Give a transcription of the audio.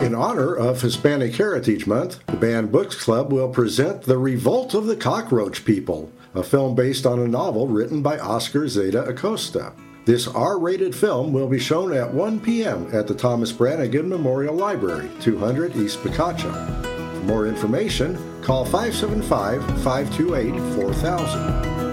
In honor of Hispanic Heritage Month, the Banned Books Club will present The Revolt of the Cockroach People, a film based on a novel written by Oscar Zeta Acosta. This R-rated film will be shown at 1 p.m. at the Thomas Brannigan Memorial Library, 200 East Picacho. For more information, call 575-528-4000.